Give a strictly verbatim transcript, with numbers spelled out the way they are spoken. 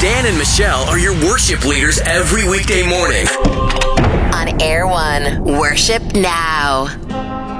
Dan and Michelle are your worship leaders every weekday morning. On Air One, Worship Now.